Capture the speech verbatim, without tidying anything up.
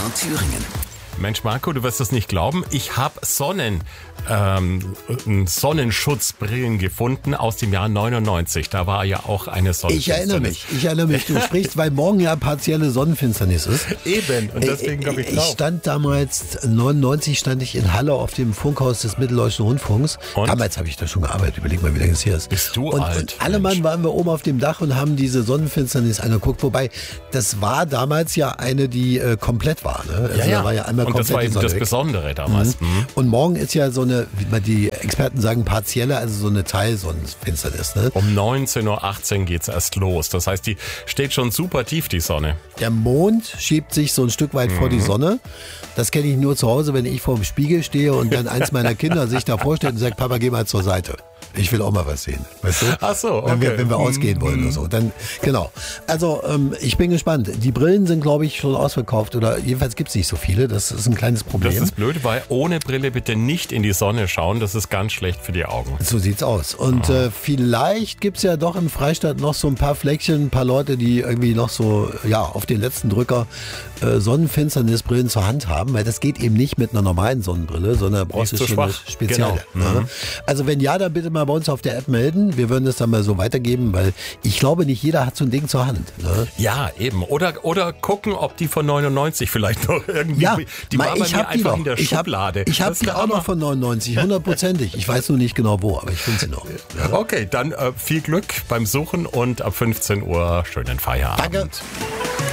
Thüringen. Mensch Marco, du wirst es nicht glauben, ich habe Sonnen, ähm, Sonnenschutzbrillen gefunden aus dem Jahr neunundneunzig. Da war ja auch eine Sonnenfinsternis. Ich erinnere mich, ich erinnere mich. Du sprichst, weil morgen ja partielle Sonnenfinsternis ist. Eben, und deswegen glaube ich Ich drauf. stand damals, neunundneunzig stand ich in Halle auf dem Funkhaus des Mitteldeutschen Rundfunks. Und? Damals habe ich da schon gearbeitet, überleg mal, wie lange es her ist. Bist du und, alt, Und alle Mensch. Mann waren wir oben auf dem Dach und haben diese Sonnenfinsternis angeguckt. Wobei, das war damals ja eine, die äh, komplett war. Ne? Also ja, ja. Da war ja einmal und das komplett war die eben Sonne das weg. Besondere damals. Mhm. Mhm. Und morgen ist ja so eine, wie man die Experten sagen, partielle, also so eine Teilsonnenfinsternis. Ne? Um neunzehn Uhr achtzehn geht's erst los. Das heißt, die steht schon super tief, die Sonne. Der Mond schiebt sich so ein Stück weit mhm. vor die Sonne. Das kenne ich nur zu Hause, wenn ich vor dem Spiegel stehe und dann eins meiner Kinder sich da vorstellt und sagt, Papa, geh mal zur Seite. Ich will auch mal was sehen, weißt du? Ach so, okay. Wenn wir, wenn wir ausgehen wollen oder so. Dann, genau. Also, ähm, ich bin gespannt. Die Brillen sind, glaube ich, schon ausverkauft oder jedenfalls gibt es nicht so viele. Das ist ein kleines Problem. Das ist blöd, weil ohne Brille bitte nicht in die Sonne schauen. Das ist ganz schlecht für die Augen. So sieht's aus. Und äh, vielleicht gibt's ja doch im Freistaat noch so ein paar Fleckchen, ein paar Leute, die irgendwie noch so ja auf den letzten Drücker äh, Sonnenfinsternisbrillen zur Hand haben, weil das geht eben nicht mit einer normalen Sonnenbrille, sondern brauchst du zu schon eine schwach. spezielle. Genau. Ja. Mhm. Also wenn ja, dann bitte mal bei uns auf der App melden. Wir würden das dann mal so weitergeben, weil ich glaube, nicht jeder hat so ein Ding zur Hand. Ne? Ja, eben. Oder, oder gucken, ob die von neunundneunzig vielleicht noch irgendwie, Ja, die mal, war bei ich mir hab die einfach noch. in der Ich hab- Schublade. Ich habe Das ist die der auch Hammer. noch von neunundneunzig, hundertprozentig. Ich weiß nur nicht genau wo, aber ich finde sie noch. Ja. Okay, dann äh, viel Glück beim Suchen und ab fünfzehn Uhr schönen Feierabend. Danke.